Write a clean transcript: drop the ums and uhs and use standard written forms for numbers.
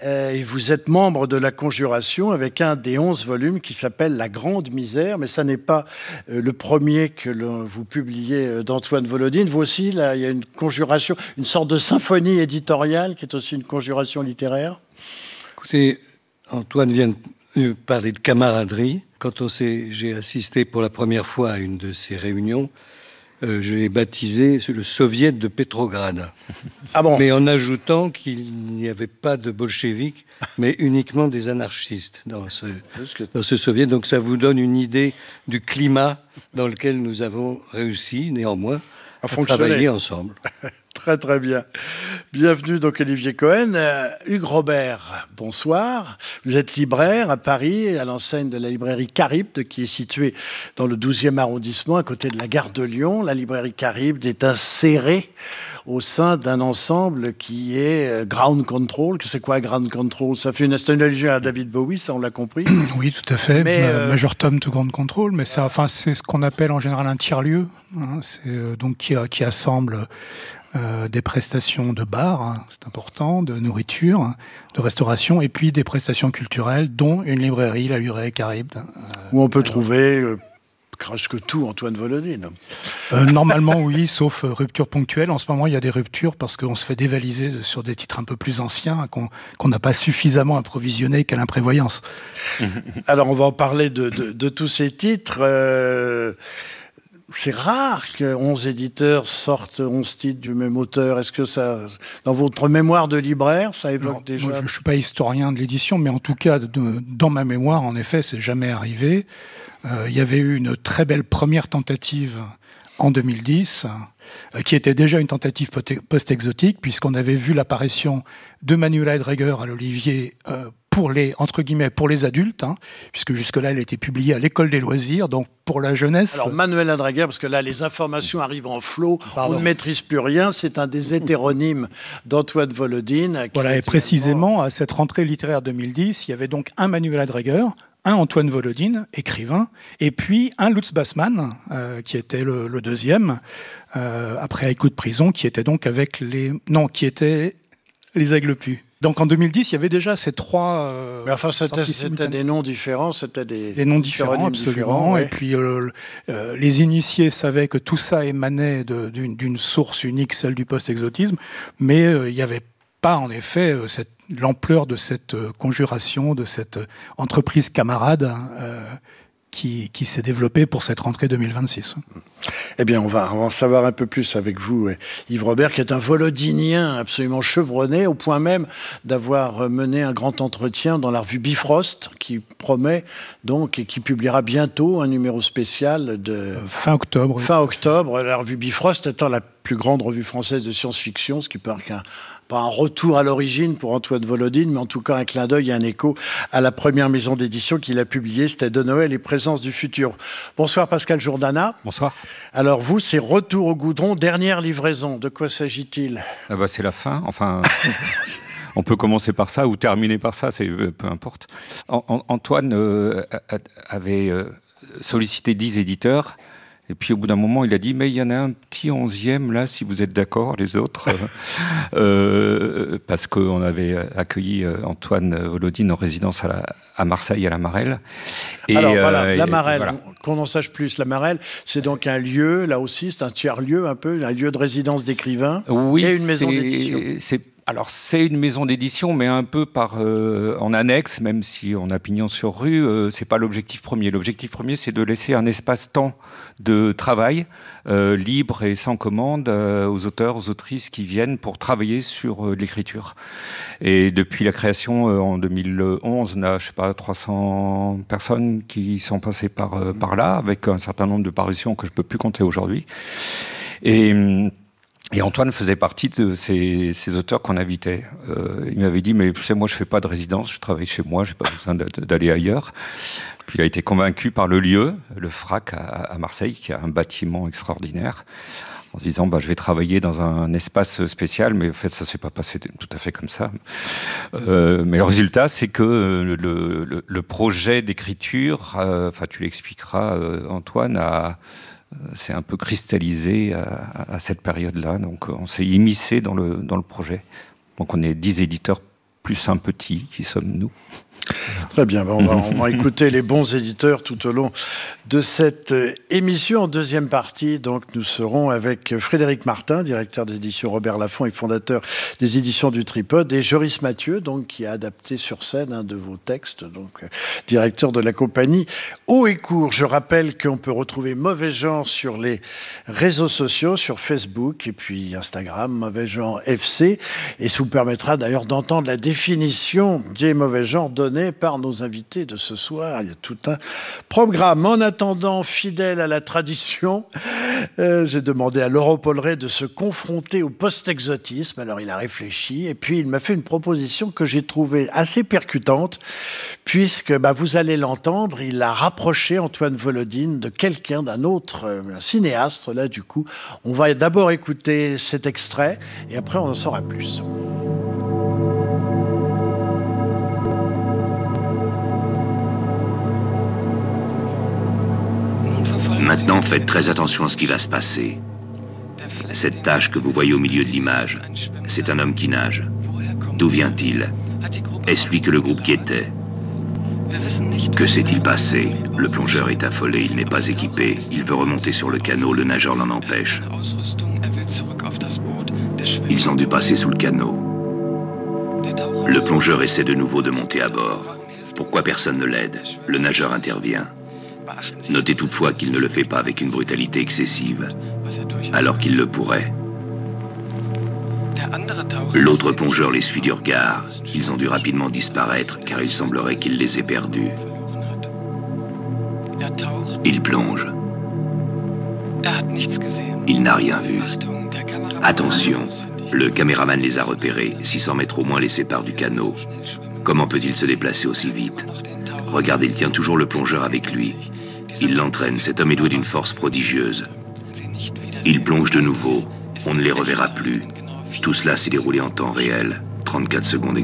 Et vous êtes membre de la Conjuration avec un des 11 volumes qui s'appelle La Grande Misère, mais ça n'est pas le premier que vous publiez d'Antoine Volodine. Vous aussi, là, il y a une conjuration, une sorte de symphonie éditoriale qui est aussi une conjuration littéraire. Écoutez, Antoine vient de parler de camaraderie. Quand j'ai assisté pour la première fois à une de ces réunions, je l'ai baptisé le Soviet de Petrograd. Ah bon? Mais en ajoutant qu'il n'y avait pas de bolcheviks, mais uniquement des anarchistes dans ce Soviet. Donc ça vous donne une idée du climat dans lequel nous avons réussi, néanmoins, à travailler ensemble. Très très bien. Bienvenue donc Olivier Cohen. Hugues Robert, bonsoir. Vous êtes libraire à Paris, à l'enseigne de la librairie Charybde, qui est située dans le 12e arrondissement, à côté de la gare de Lyon. La librairie Charybde est insérée au sein d'un ensemble qui est Ground Control. C'est quoi Ground Control? Ça fait une allusion à David Bowie, ça on l'a compris. Oui, tout à fait. Major Tom to Ground Control, mais c'est ce qu'on appelle en général un tiers-lieu. Hein. C'est donc qui assemble des prestations de bar, hein, c'est important, de nourriture, de restauration, et puis des prestations culturelles, dont une librairie, la librairie Charybde. Où on peut trouver presque tout Antoine Volodine. Normalement, oui, sauf rupture ponctuelle. En ce moment, il y a des ruptures parce qu'on se fait dévaliser sur des titres un peu plus anciens qu'on n'a pas suffisamment approvisionné qu'à l'imprévoyance. Alors, on va en parler de tous ces titres. C'est rare que 11 éditeurs sortent 11 titres du même auteur. Est-ce que ça, dans votre mémoire de libraire, ça évoque déjà... Moi, je ne suis pas historien de l'édition, mais en tout cas, dans ma mémoire, en effet, c'est jamais arrivé. Il y avait eu une très belle première tentative en 2010, qui était déjà une tentative post-exotique, puisqu'on avait vu l'apparition de Manuela Heidregger à l'Olivier pour les adultes, hein, puisque jusque-là, elle était publiée à l'École des loisirs, donc pour la jeunesse. Alors, Manuela Heidregger, parce que là, les informations arrivent en flot, on ne maîtrise plus rien, c'est un des hétéronymes d'Antoine Volodine. Voilà, et précisément, à cette rentrée littéraire 2010, il y avait donc un Manuela Heidregger, un Antoine Volodine, écrivain, et puis un Lutz Bassmann, qui était le deuxième, après Haïku de prison, qui était donc avec qui était les Aigles Pus. Donc en 2010, il y avait déjà ces trois... Mais enfin, c'était des noms différents, c'était des noms différents, absolument. Ouais. Et puis les initiés savaient que tout ça émanait d'une source unique, celle du post-exotisme, mais il n'y avait pas en effet l'ampleur de cette conjuration, de cette entreprise camarade qui s'est développée pour cette rentrée 2026. Eh bien, on va en savoir un peu plus avec vous, Yves Robert, qui est un volodinien absolument chevronné, au point même d'avoir mené un grand entretien dans la revue Bifrost, qui promet donc et qui publiera bientôt un numéro spécial de... Fin octobre. Fin octobre, la revue Bifrost étant la plus grande revue française de science-fiction, ce qui peut être pas un retour à l'origine pour Antoine Volodine, mais en tout cas un clin d'œil et un écho à la première maison d'édition qu'il a publiée, c'était De Noël et Présence du futur. Bonsoir Pascal Jourdana. Bonsoir. Alors vous, c'est Retour au goudron, dernière livraison. De quoi s'agit-il ? C'est la fin, enfin... On peut commencer par ça ou terminer par ça, peu importe. Antoine avait sollicité 10 éditeurs. Et puis au bout d'un moment, il a dit « mais il y en a un petit 11e là, si vous êtes d'accord, les autres ». Parce qu'on avait accueilli Antoine Volodine en résidence à Marseille, à la Marelle. Alors voilà, la Marelle, voilà. Qu'on en sache plus. La Marelle, c'est donc un lieu, là aussi, c'est un tiers-lieu un peu, un lieu de résidence d'écrivains et une maison d'édition. Alors, c'est une maison d'édition, mais un peu en annexe, même si on a pignon sur rue, c'est pas l'objectif premier. L'objectif premier, c'est de laisser un espace-temps de travail libre et sans commande aux auteurs, aux autrices qui viennent pour travailler sur l'écriture. Et depuis la création en 2011, on a, 300 personnes qui sont passées par là, avec un certain nombre de parutions que je peux plus compter aujourd'hui. Et Antoine faisait partie de ces auteurs qu'on invitait. Il m'avait dit « mais tu sais, moi je fais pas de résidence, je travaille chez moi, j'ai pas besoin d'aller ailleurs ». Puis il a été convaincu par le lieu, le FRAC à Marseille, qui a un bâtiment extraordinaire, en se disant je vais travailler dans un espace spécial, mais en fait ça s'est pas passé tout à fait comme ça. Mais le résultat, c'est que le projet d'écriture, tu l'expliqueras Antoine, c'est un peu cristallisé à cette période-là. Donc on s'est immiscé dans le projet. Donc on est 10 éditeurs plus un petit qui sommes nous. Très bien, on va écouter les bons éditeurs tout au long de cette émission. En deuxième partie, donc, nous serons avec Frédéric Martin, directeur des éditions Robert Laffont et fondateur des éditions du Tripode, et Joris Mathieu, donc, qui a adapté sur scène un de vos textes, donc, directeur de la compagnie Haut et Court. Je rappelle qu'on peut retrouver Mauvais Genre sur les réseaux sociaux, sur Facebook et puis Instagram, Mauvais Genre FC, et ça vous permettra d'ailleurs d'entendre la définition des mauvais genres donnée par nos invités de ce soir. Il y a tout un programme. En attendant, fidèle à la tradition, j'ai demandé à Laurent Polleret de se confronter au post-exotisme. Alors il a réfléchi et puis il m'a fait une proposition que j'ai trouvée assez percutante puisque, vous allez l'entendre, il a rapproché Antoine Volodine de quelqu'un, d'un autre cinéaste. Là, du coup, on va d'abord écouter cet extrait et après on en saura plus. Maintenant, faites très attention à ce qui va se passer. Cette tache que vous voyez au milieu de l'image, c'est un homme qui nage. D'où vient-il? Est-ce lui que le groupe guettait? Que s'est-il passé? Le plongeur est affolé, il n'est pas équipé. Il veut remonter sur le canot, le nageur l'en empêche. Ils ont dû passer sous le canot. Le plongeur essaie de nouveau de monter à bord. Pourquoi personne ne l'aide? Le nageur intervient. Notez toutefois qu'il ne le fait pas avec une brutalité excessive, alors qu'il le pourrait. L'autre plongeur les suit du regard. Ils ont dû rapidement disparaître, car il semblerait qu'il les ait perdus. Il plonge. Il n'a rien vu. Attention, le caméraman les a repérés. 600 mètres au moins les séparent du canot. Comment peut-il se déplacer aussi vite? Regardez, il tient toujours le plongeur avec lui. Il l'entraîne, cet homme est doué d'une force prodigieuse. Il plonge de nouveau, on ne les reverra plus. Tout cela s'est déroulé en temps réel, 34 secondes exactement.